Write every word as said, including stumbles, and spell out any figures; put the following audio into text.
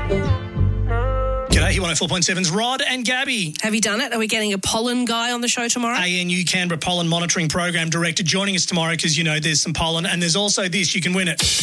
G'day, one oh four point seven's Rod and Gabby. Have you done it? Are we getting a pollen guy on the show tomorrow? A N U Canberra Pollen Monitoring Program Director joining us tomorrow because, you know, there's some pollen and there's also this, you can win it.